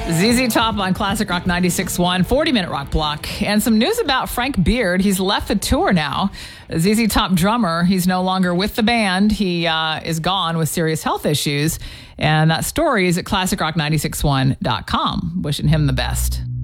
ZZ Top on Classic Rock 96.1, 40-minute rock block. And some news about Frank Beard. He's left the tour now. ZZ Top drummer, he's no longer with the band. He is gone with serious health issues. And that story is at classicrock961.com. Wishing him the best.